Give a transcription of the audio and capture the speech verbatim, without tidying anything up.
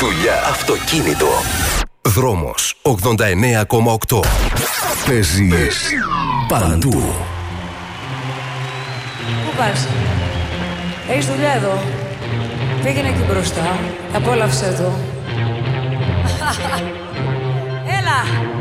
δουλειά, αυτοκίνητο. Δρόμος ογδόντα εννέα κόμμα οκτώ. Παίζει παντού. Πού πας? Έχεις δουλειά εδώ? Πήγαινε εκεί μπροστά. Απόλαυσέ το. Έλα!